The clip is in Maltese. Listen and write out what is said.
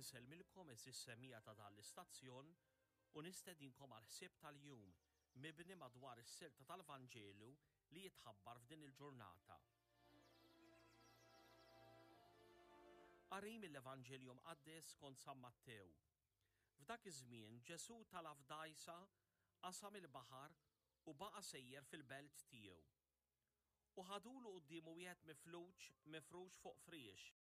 Insellmilkom is-semmija ta' dan l-istazzjon u nistedinkom għal ħsieb tal-jum mibni madwar is-silta tal-Vanġelu li jitħabbar f'din il-ġurnata. Qari mill-Evanġeljum Qaddes skont San Mattew. F'dak iż-żmien Ġesu talab dgħajsa qasam il-baħar u baqa' sejjer fil-belt tiegħu. U ħadulu qudiemu wieħed mifrux fuq friex